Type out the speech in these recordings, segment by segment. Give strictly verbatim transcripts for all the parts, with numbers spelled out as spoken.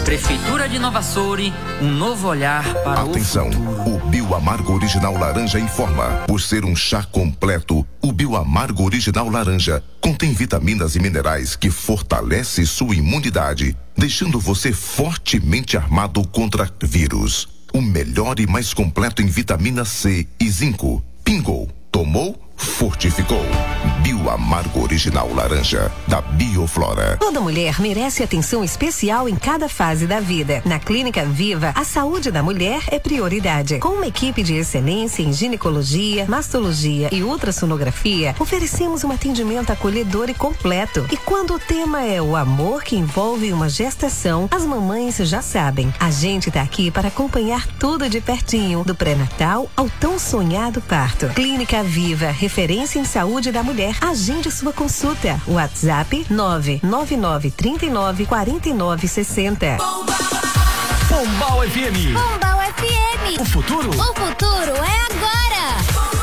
Prefeitura de Nova Soure, um novo olhar para Atenção, o futuro. o Bioamargo Original Laranja informa. Por ser um chá completo, o Bioamargo Original Laranja contém vitaminas e minerais que fortalece sua imunidade, deixando você fortemente armado contra vírus. O melhor e mais completo em vitamina C e zinco. Pingou, tomou, fortificou. Bioamargo Original Laranja, da Bioflora. Toda mulher merece atenção especial em cada fase da vida. Na Clínica Viva, a saúde da mulher é prioridade. Com uma equipe de excelência em ginecologia, mastologia e ultrassonografia, oferecemos um atendimento acolhedor e completo. E quando o tema é o amor que envolve uma gestação, as mamães já sabem. A gente tá aqui para acompanhar tudo de pertinho, do pré-natal ao tão sonhado parto. Clínica Viva, referência em saúde da mulher. Agende sua consulta. WhatsApp nove nove nove três nove quatro nove seis zero. Pombal F M. Pombal F M. O futuro? O futuro é agora.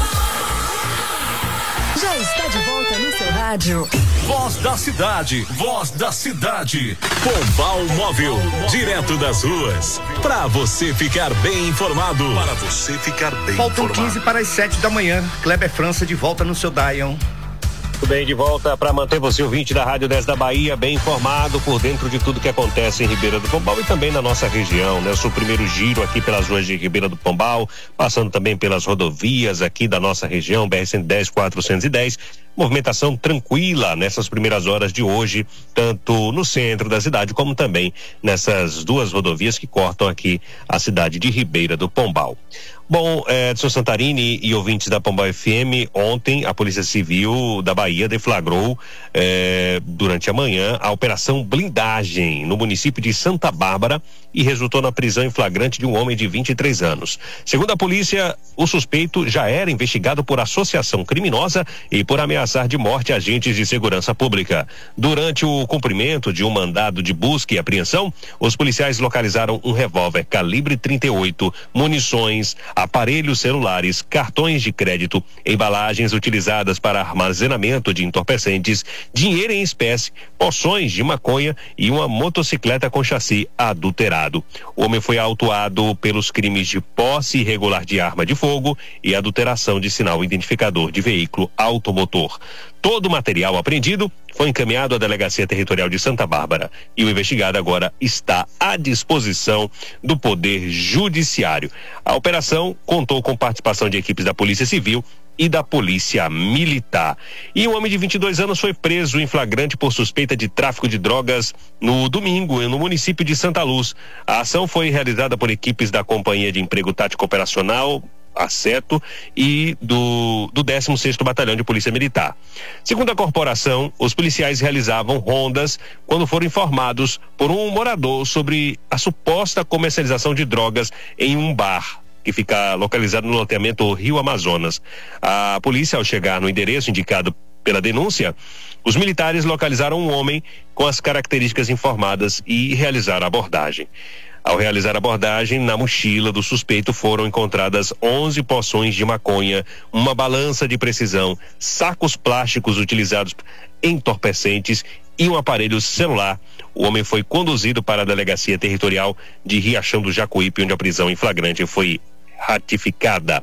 Já está de volta no seu rádio. Voz da cidade, voz da cidade. Pombal Móvel, direto das ruas. Pra você ficar bem informado. Para você ficar bem Faltam informado. quinze para as sete da manhã. Kleber França de volta no seu Dion. Tudo bem, de volta para manter você, ouvinte da Rádio dez da Bahia, bem informado por dentro de tudo que acontece em Ribeira do Pombal e também na nossa região, né? O seu primeiro giro aqui pelas ruas de Ribeira do Pombal, passando também pelas rodovias aqui da nossa região, B R cento e dez, quatrocentos e dez. Movimentação tranquila nessas primeiras horas de hoje, tanto no centro da cidade como também nessas duas rodovias que cortam aqui a cidade de Ribeira do Pombal. Bom, Edson Santarini e ouvintes da Pombal F M, ontem a Polícia Civil da Bahia deflagrou eh, durante a manhã a Operação Blindagem no município de Santa Bárbara e resultou na prisão em flagrante de um homem de vinte e três anos. Segundo a polícia, o suspeito já era investigado por associação criminosa e por ameaçar de morte agentes de segurança pública. Durante o cumprimento de um mandado de busca e apreensão, os policiais localizaram um revólver calibre trinta e oito, munições, aparelhos celulares, cartões de crédito, embalagens utilizadas para armazenamento de entorpecentes, dinheiro em espécie, porções de maconha e uma motocicleta com chassi adulterado. O homem foi autuado pelos crimes de posse irregular de arma de fogo e adulteração de sinal identificador de veículo automotor. Todo o material apreendido foi encaminhado à Delegacia Territorial de Santa Bárbara e o investigado agora está à disposição do Poder Judiciário. A operação contou com participação de equipes da Polícia Civil e da Polícia Militar. E um homem de vinte e dois anos foi preso em flagrante por suspeita de tráfico de drogas no domingo, no município de Santa Luz. A ação foi realizada por equipes da Companhia de Emprego Tático Operacional Aceto e do, do décimo sexto Batalhão de Polícia Militar. Segundo a corporação, os policiais realizavam rondas quando foram informados por um morador sobre a suposta comercialização de drogas em um bar que fica localizado no loteamento Rio Amazonas. A polícia, ao chegar no endereço indicado pela denúncia, os militares localizaram um homem com as características informadas e realizaram a abordagem. Ao realizar a abordagem, na mochila do suspeito foram encontradas onze porções de maconha, uma balança de precisão, sacos plásticos utilizados em entorpecentes e um aparelho celular. O homem foi conduzido para a Delegacia Territorial de Riachão do Jacuípe, onde a prisão em flagrante foi ratificada.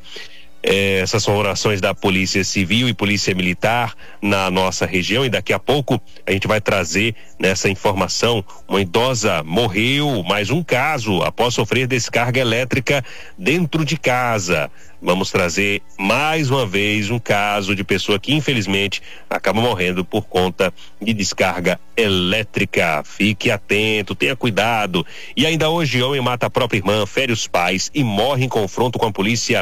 Essas são orações da Polícia Civil e Polícia Militar na nossa região, e daqui a pouco a gente vai trazer nessa informação: uma idosa morreu, mais um caso após sofrer descarga elétrica dentro de casa. Vamos trazer mais uma vez um caso de pessoa que infelizmente acaba morrendo por conta de descarga elétrica. Fique atento, tenha cuidado. E ainda hoje, homem mata a própria irmã, fere os pais e morre em confronto com a polícia